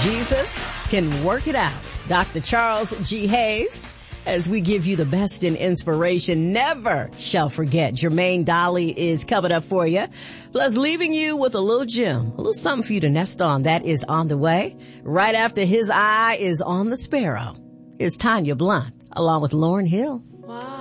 Jesus can work it out. Dr. Charles G. Hayes, as we give you the best in inspiration. Never shall forget. Jermaine Dolly is coming up for you. Plus leaving you with a little gem, a little something for you to nest on. That is on the way. Right after His Eye is on the Sparrow. Here's Tanya Blunt along with Lauryn Hill. Wow.